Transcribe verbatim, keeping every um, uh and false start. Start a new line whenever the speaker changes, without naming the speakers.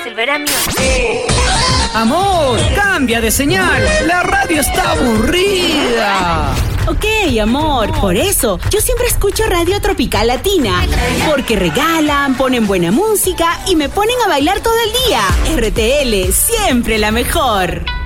Silveramio.
Amor, cambia de señal. La radio está aburrida.
Ok, amor, por eso yo siempre escucho Radio Tropical Latina, porque regalan, ponen buena música y me ponen a bailar todo el día. R T L, siempre la mejor.